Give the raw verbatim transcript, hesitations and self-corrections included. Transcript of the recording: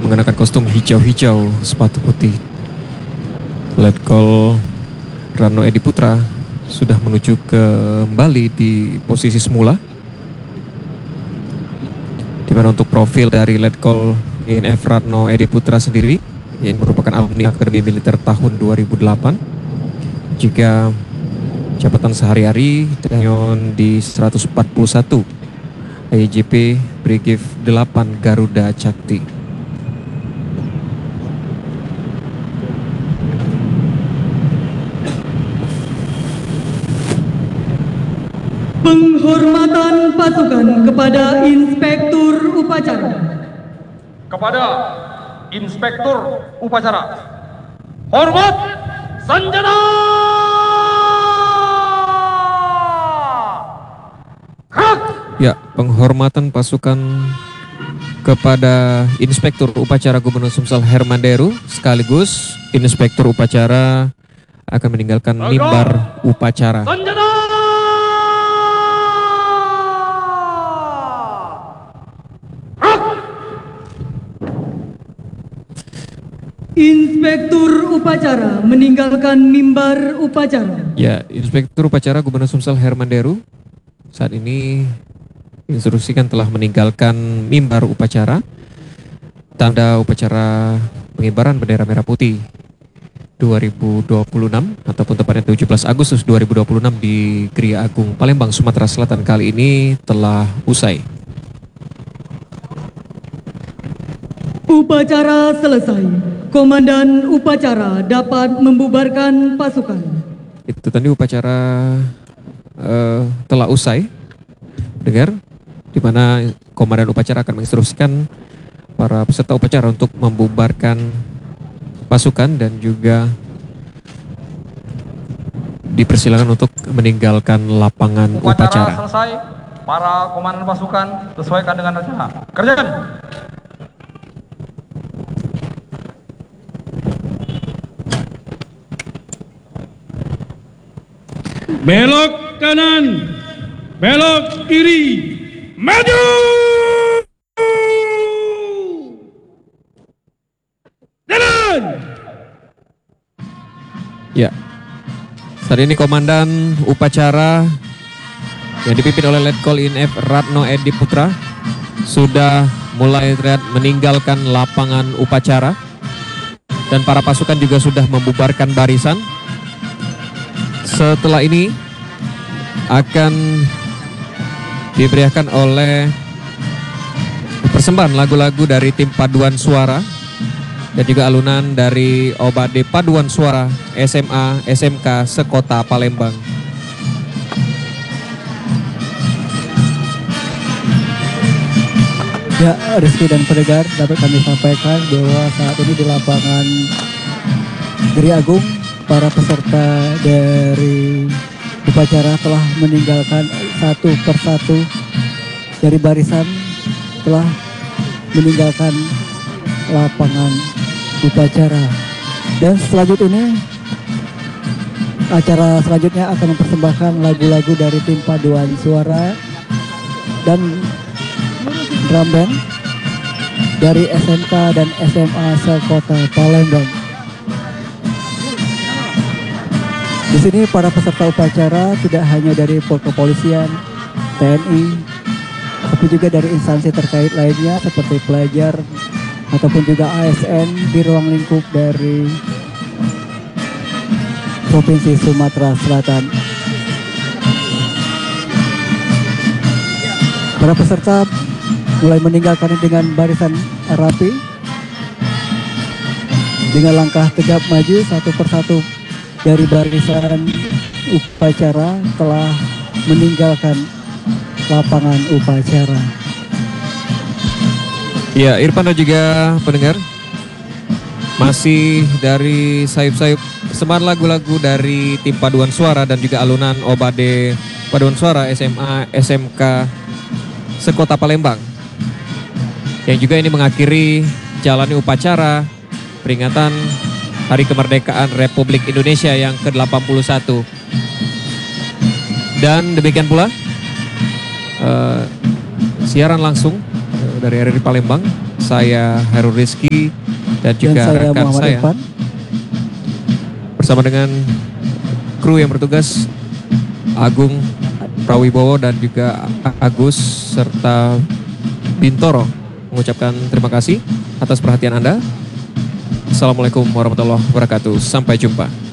mengenakan kostum hijau-hijau, sepatu putih. Letkol Rano Edi Putra sudah menuju kembali di posisi semula, di mana untuk profil dari Letkol I N F Ratno Edi Putra sendiri yang merupakan alumni Akademi Militer tahun dua ribu delapan, jika jabatan sehari-hari dengan di seratus empat puluh satu I J P Brigif delapan Garuda Cakti. Penghormatan pasukan kepada Inspektur Upacara. Kepada Inspektur Upacara. Hormat Sanjana! Gerak! Ya, penghormatan pasukan kepada Inspektur Upacara Gubernur Sumsel Herman Deru, sekaligus Inspektur Upacara akan meninggalkan mimbar upacara. Sanjana! Inspektur Upacara meninggalkan mimbar upacara. Ya, Inspektur Upacara Gubernur Sumsel Herman Deru saat ini instruksikan telah meninggalkan mimbar upacara, tanda upacara pengibaran bendera merah putih dua ribu dua puluh enam ataupun tepatnya tujuh belas Agustus dua ribu dua puluh enam di Gria Agung Palembang, Sumatera Selatan kali ini telah usai. Upacara selesai. Komandan upacara dapat membubarkan pasukan. Itu tadi upacara uh, telah usai. Dengar, di mana komandan upacara akan menginstruksikan para peserta upacara untuk membubarkan pasukan dan juga dipersilakan untuk meninggalkan lapangan upacara. Upacara selesai. Para komandan pasukan sesuaikan dengan rencana. Kerjakan. Belok kanan, belok kiri, maju! Jalan! Ya, saat ini komandan upacara yang dipimpin oleh Letkol I N F Ratno Edi Putra sudah mulai terlihat meninggalkan lapangan upacara, dan para pasukan juga sudah membubarkan barisan. Setelah ini akan diberiakan oleh persembahan lagu-lagu dari tim paduan suara dan juga alunan dari Obade Paduan Suara S M A S M K sekota Palembang. Ya, Rizky dan pendengar, dapat kami sampaikan bahwa saat ini di lapangan Gria Agung, para peserta dari upacara telah meninggalkan satu persatu dari barisan, telah meninggalkan lapangan upacara. Dan selanjutnya, acara selanjutnya akan mempersembahkan lagu-lagu dari tim paduan suara dan drum band dari S M K dan S M A sekota Palembang. Di sini para peserta upacara tidak hanya dari kepolisian, T N I, tapi juga dari instansi terkait lainnya seperti pelajar ataupun juga A S N di ruang lingkup dari Provinsi Sumatera Selatan. Para peserta mulai meninggalkan dengan barisan rapi, dengan langkah tegap maju satu persatu dari barisan upacara telah meninggalkan lapangan upacara. Ya, Irfan dan juga pendengar, masih dari sayup-sayup sebar lagu-lagu dari tim paduan suara dan juga alunan Obade Paduan Suara S M A S M K sekota Palembang, yang juga ini mengakhiri jalannya upacara peringatan Hari Kemerdekaan Republik Indonesia yang ke delapan puluh satu. Dan demikian pula uh, siaran langsung uh, dari R R I Palembang saya Hairul Rizky dan Dan juga saya rekan Muhammad saya Irfan. bersama dengan kru yang bertugas Agung Prawibowo dan juga Agus serta Bintoro mengucapkan terima kasih atas perhatian Anda. Assalamualaikum warahmatullahi wabarakatuh. Sampai jumpa.